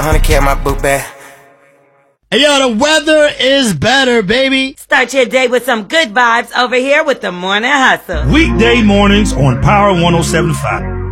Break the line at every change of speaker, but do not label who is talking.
100K on my book bag.
Hey, yo, the weather is better, baby.
Start your day with some good vibes over here with the Morning Hustle.
Weekday mornings on Power 107.5.